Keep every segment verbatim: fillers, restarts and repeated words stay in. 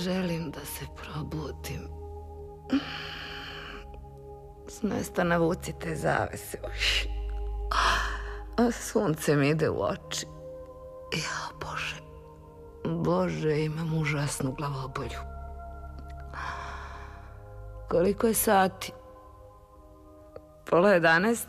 želim da se probudim. S mesta navucite zavese. A sunce mi ide u oči. Ja, Bože, Bože, imam užasnu glavobolju. Koliko je sati? Pola jedanaest?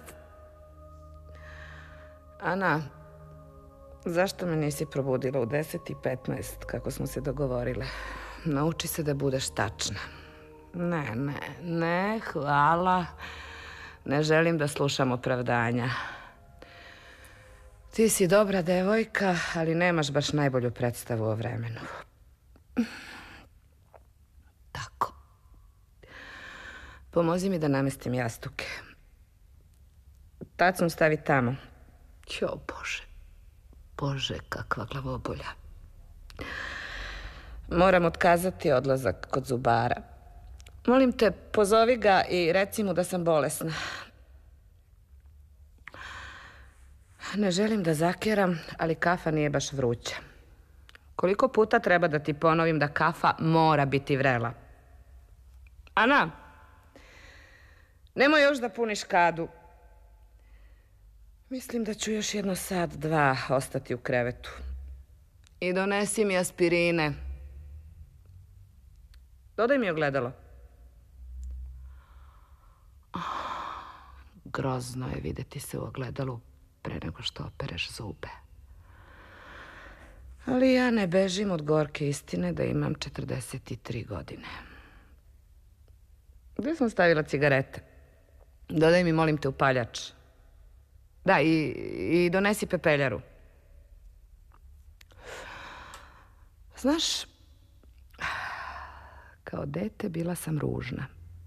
Ana, zašto me nisi probudila u deset i petnaest, kako smo se dogovorile? Nauči se da budeš tačna. Ne, ne, ne, hvala. Ne želim da slušam opravdanja. Ti si dobra devojka, ali nemaš baš najbolju predstavu o vremenu. Tako. Pomozi mi da namestim jastuke. Tacnu stavi tamo. Jo, Bože. Bože, kakva glavobolja. Moram otkazati odlazak kod zubara. Molim te, pozovi ga i reci mu da sam bolesna. Ne želim da zakeram, ali kafa nije baš vruća. Koliko puta treba da ti ponovim da kafa mora biti vrela? Ana, nemoj još da puniš kadu. Mislim da ću još jedno sat, dva ostati u krevetu. I donesi mi aspirine. Dodaj mi ogledalo. Grozno je videti se u ogledalu pre nego što opereš zube. Ali ja ne bežim od gorke istine da imam četrdeset tri godine. Gde sam stavila cigarete? Dodaj mi, molim te, upaljač. Da, i, i donesi pepeljaru. Znaš, kao dete bila sam ružna.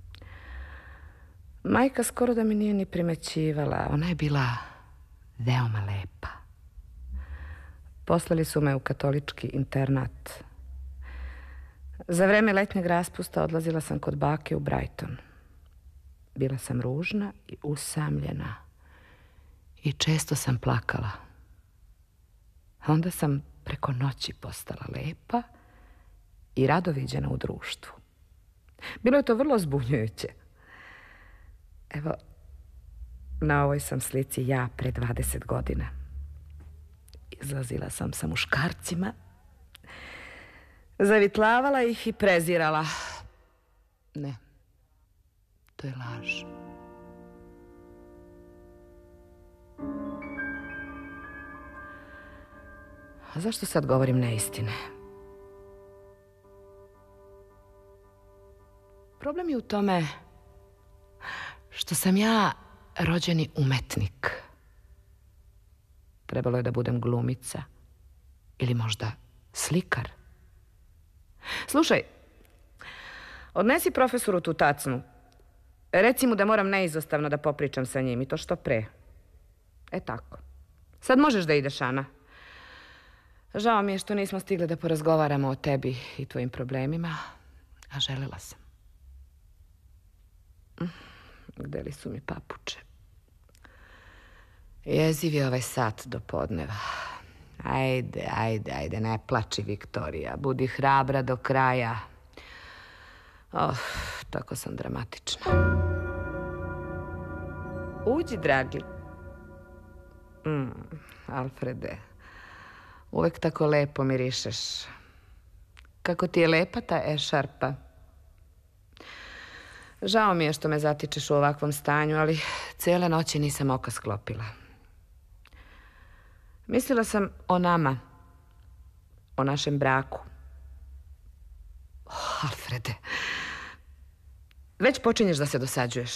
Majka skoro da mi nije ni primećivala. Ona je bila veoma lepa. Poslali su me u katolički internat. Za vreme letnjeg raspusta odlazila sam kod bake u Brighton. Bila sam ružna i usamljena. I često sam plakala. Onda sam preko noći postala lepa i rado viđena u društvu. Bilo je to vrlo zbunjujuće. Evo, na ovoj sam slici ja pre dvadeset godina. Izlazila sam sa muškarcima, zavitlavala ih i prezirala. Ne, to je laž. A zašto sad govorim neistine? Problem je u tome što sam ja rođeni umetnik. Trebalo je da budem glumica ili možda slikar. Slušaj, odnesi profesoru tu tacnu. Reci mu da moram neizostavno da popričam sa njim i to što pre. E tako. Sad možeš da ideš, Ana. Žao mi je što nismo stigli da porazgovaramo o tebi i tvojim problemima, a želela sam. Gde li su mi papuče? Jeziv je ovaj sat do podneva. Ajde, ajde, ajde, ne plači, Viktorija. Budi hrabra do kraja. Oh, tako sam dramatična. Uđi, dragi. Mm, Alfrede, uvek tako lepo mirišeš. Kako ti je lepa ta ešarpa. Žao mi je što me zatičeš u ovakvom stanju, ali cijele noći nisam oka sklopila. Mislila sam o nama, o našem braku. Oh, Alfrede, već počinješ da se dosađuješ.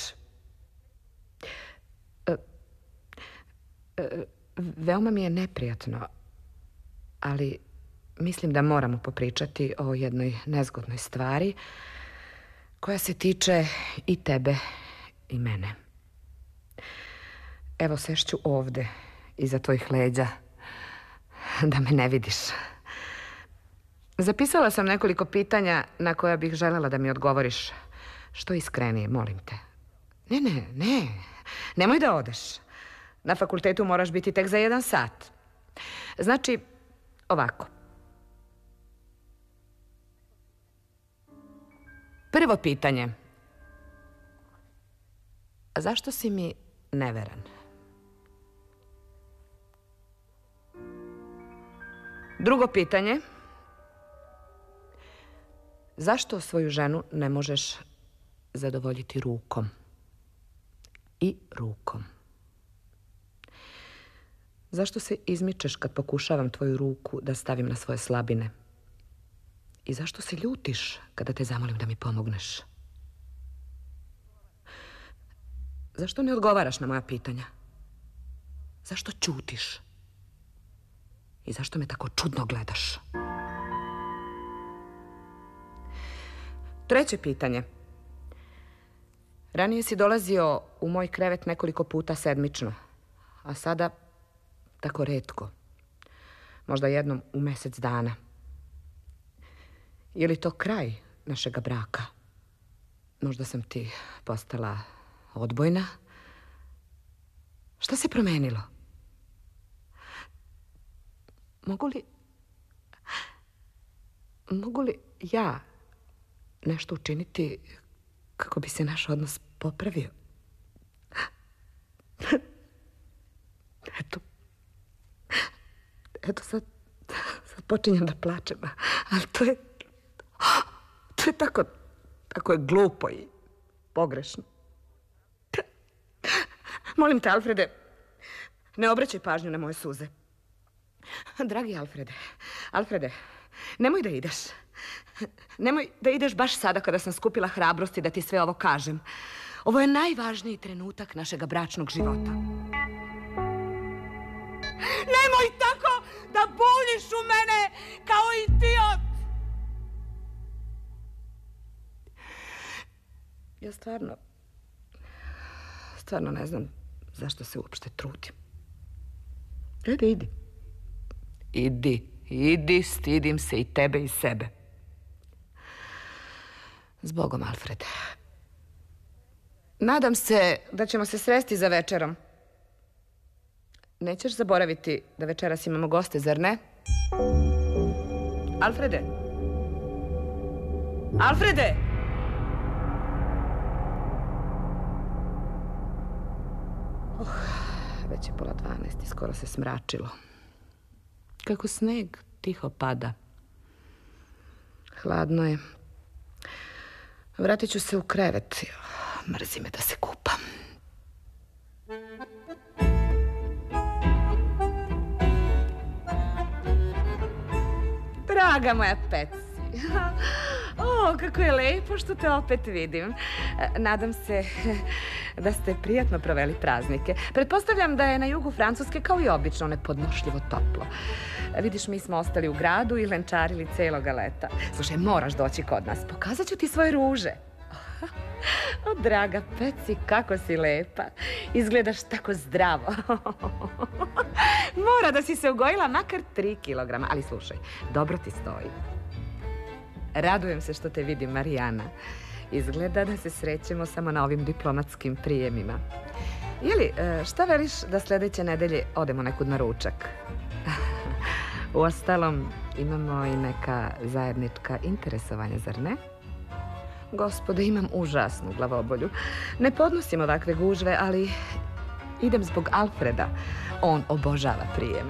E, e, veoma mi je neprijatno, ali mislim da moramo popričati o jednoj nezgodnoj stvari koja se tiče i tebe i mene. Evo, sešću ovde, iza tvojih leđa, da me ne vidiš. Zapisala sam nekoliko pitanja na koja bih želela da mi odgovoriš. Što iskrenije, molim te. Ne, ne, ne, nemoj da odeš. Na fakultetu moraš biti tek za jedan sat. Znači, ovako. Prvo pitanje. Zašto si mi neveran? Drugo pitanje. Zašto svoju ženu ne možeš zadovoljiti rukom? I rukom. Zašto se izmičeš kad pokušavam tvoju ruku da stavim na svoje slabine? I zašto se ljutiš kada te zamolim da mi pomogneš? Zašto ne odgovaraš na moja pitanja? Zašto ćutiš? I zašto me tako čudno gledaš? Treće pitanje. Ranije si dolazio u moj krevet nekoliko puta sedmično, a sada tako retko. Možda jednom u mesec dana. Je li to kraj našega braka? Možda sam ti postala odbojna? Šta se promenilo? Mogu li... Mogu li ja nešto učiniti kako bi se naš odnos popravio? Eto. Eto sad... Sad počinjem da plačem. Ali to je... To je tako... Tako je glupo i pogrešno. Molim te, Alfrede, ne obraćaj pažnju na moje suze. Dragi Alfrede, Alfrede, nemoj da ideš. Nemoj da ideš baš sada kada sam skupila hrabrosti da ti sve ovo kažem. Ovo je najvažniji trenutak našega bračnog života. Nemoj tako da buljiš u mene kao idiot! Ja stvarno, stvarno ne znam zašto se uopšte trudim. Ajde, idi. Idi, idi, stidim se i tebe i sebe. Zbogom, Alfred. Nadam se da ćemo se sresti za večerom. Nećeš zaboraviti da večeras imamo goste, zar ne? Alfrede! Alfrede! Uh, već je pola dvanaest i skoro se smračilo. Kako sneg tiho pada. Hladno je. Vratit ću se u krevet. Mrzi me da se kupam. Draga moja Peci. O, kako je lepo što te opet vidim. Nadam se da ste prijatno proveli praznike. Pretpostavljam da je na jugu Francuske kao i obično nepodnošljivo toplo. Vidiš, mi smo ostali u gradu i lenčarili celoga leta. Slušaj, moraš doći kod nas. Pokazat ću ti svoje ruže. O, draga Peci, kako si lepa. Izgledaš tako zdravo. Mora da si se ugojila makar tri kilograma. Ali slušaj, dobro ti stoji. Radujem se što te vidim, Marijana. Izgleda da se srećemo samo na ovim diplomatskim prijemima. Jeli, šta veliš da sljedeće nedelje odemo nekud na ručak? Uostalom, imamo i neka zajednička interesovanja, zar ne? Gospode, imam užasnu glavobolju. Ne podnosim ovakve gužve, ali idem zbog Alfreda. On obožava prijeme.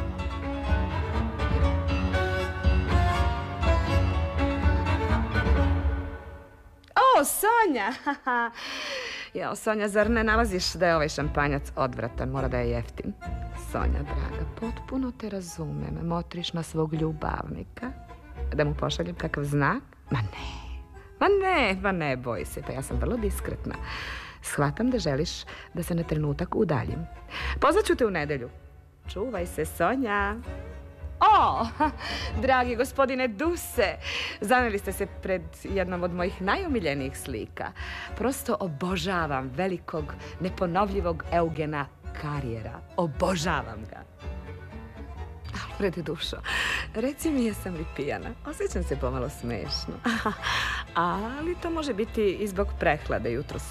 O, Sonja! Jao, Sonja, zar ne nalaziš da je ovaj šampanjac odvratan? Mora da je jeftin. Sonja, draga, potpuno te razumem. Motriš na svog ljubavnika. Da mu pošaljem kakav znak? Ma ne. Ma ne, ma ne, boj se, pa ja sam vrlo diskretna. Shvatam da želiš da se na trenutak udaljim. Pozvaću te u nedelju. Čuvaj se, Sonja. O, dragi gospodine Duse, zaneli ste se pred jednom od mojih najomiljenijih slika. Prosto obožavam velikog, neponovljivog Eugena Karijera. Obožavam ga. Alfrede, dušo, reci mi, jesam li pijana? Osjećam se pomalo smešno. Ali to može biti i zbog prehlade jutros